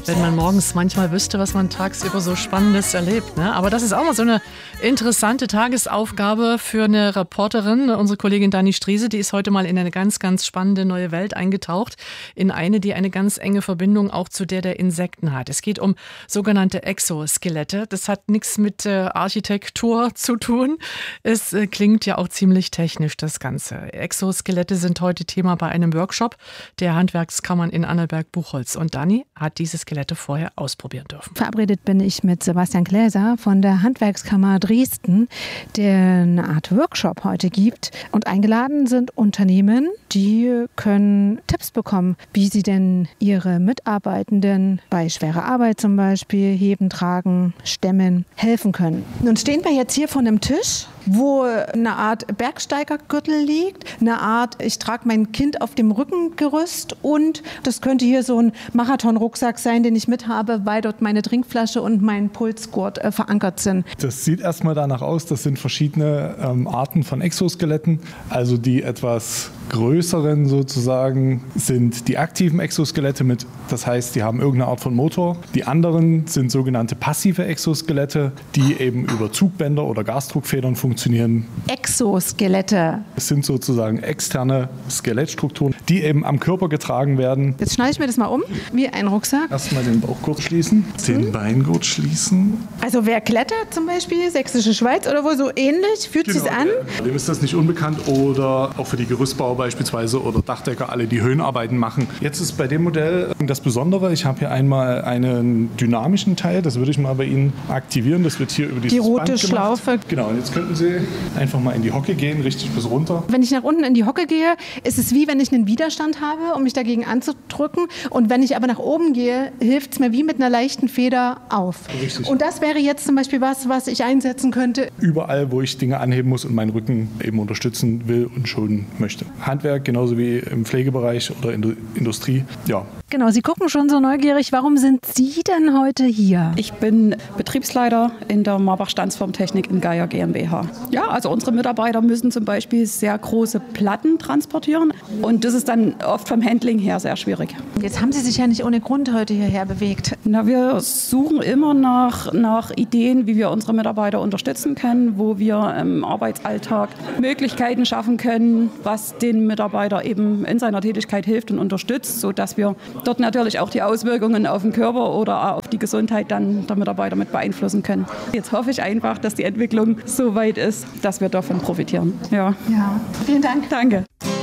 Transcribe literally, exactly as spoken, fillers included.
Wenn man morgens manchmal wüsste, was man tagsüber so Spannendes erlebt. Ne? Aber das ist auch mal so eine interessante Tagesaufgabe für eine Reporterin. Unsere Kollegin Dani Striese, die ist heute mal in eine ganz, ganz spannende neue Welt eingetaucht. In eine, die eine ganz enge Verbindung auch zu der der Insekten hat. Es geht um sogenannte Exoskelette. Das hat nichts mit äh, Architektur zu tun. Es äh, klingt ja auch ziemlich technisch, das Ganze. Exoskelette sind heute Thema bei einem Workshop der Handwerkskammern in Annaberg-Buchholz. Und Dani hat diese Skelette vorher ausprobieren dürfen. Verabredet bin ich mit Sebastian Gläser von der Handwerkskammer Dresden, der eine Art Workshop heute gibt. Und eingeladen sind Unternehmen, die können Tipps bekommen, wie sie denn ihre Mitarbeitenden bei schwerer Arbeit zum Beispiel, heben, tragen, stemmen, helfen können. Nun stehen wir jetzt hier vor einem Tisch, wo eine Art Bergsteigergürtel liegt, eine Art, ich trage mein Kind auf dem Rückengerüst und das könnte hier so ein Marathon-Rucksack sein, den ich mit habe, weil dort meine Trinkflasche und mein Pulsgurt äh, verankert sind. Das sieht erstmal danach aus, das sind verschiedene ähm, Arten von Exoskeletten, also die etwas größeren sozusagen sind die aktiven Exoskelette mit, das heißt, die haben irgendeine Art von Motor. Die anderen sind sogenannte passive Exoskelette, die eben über Zugbänder oder Gasdruckfedern funktionieren. Exoskelette. Es sind sozusagen externe Skelettstrukturen, die eben am Körper getragen werden. Jetzt schneide ich mir das mal um, wie ein Rucksack. Erstmal den Bauchgurt schließen, den hm. Beingurt schließen. Also wer klettert zum Beispiel, Sächsische Schweiz oder wo so ähnlich, fühlt genau, sich's an? Dem ist das nicht unbekannt oder auch für die Gerüstbauer beispielsweise oder Dachdecker, alle die Höhenarbeiten machen. Jetzt ist bei dem Modell das Besondere, ich habe hier einmal einen dynamischen Teil, das würde ich mal bei Ihnen aktivieren, das wird hier über dieses die rote Band Schlaufe. Genau, und jetzt könnten Sie einfach mal in die Hocke gehen, richtig bis runter. Wenn ich nach unten in die Hocke gehe, ist es wie wenn ich einen Widerstand habe, um mich dagegen anzudrücken. Und wenn ich aber nach oben gehe, hilft es mir wie mit einer leichten Feder auf. Richtig. Und das wäre jetzt zum Beispiel was, was ich einsetzen könnte. Überall, wo ich Dinge anheben muss und meinen Rücken eben unterstützen will und schonen möchte. Handwerk, genauso wie im Pflegebereich oder in der Industrie, ja. Genau, Sie gucken schon so neugierig. Warum sind Sie denn heute hier? Ich bin Betriebsleiter in der Marbach Stanzformtechnik in Geier GmbH. Ja, also unsere Mitarbeiter müssen zum Beispiel sehr große Platten transportieren und das ist dann oft vom Handling her sehr schwierig. Jetzt haben Sie sich ja nicht ohne Grund heute hierher bewegt. Na, wir suchen immer nach, nach Ideen, wie wir unsere Mitarbeiter unterstützen können, wo wir im Arbeitsalltag Möglichkeiten schaffen können, was den Mitarbeiter eben in seiner Tätigkeit hilft und unterstützt, sodass wir dort natürlich auch die Auswirkungen auf den Körper oder auf die Gesundheit dann der Mitarbeiter mit beeinflussen können. Jetzt hoffe ich einfach, dass die Entwicklung so weit ist, dass wir davon profitieren. Ja. Ja. Vielen Dank. Danke.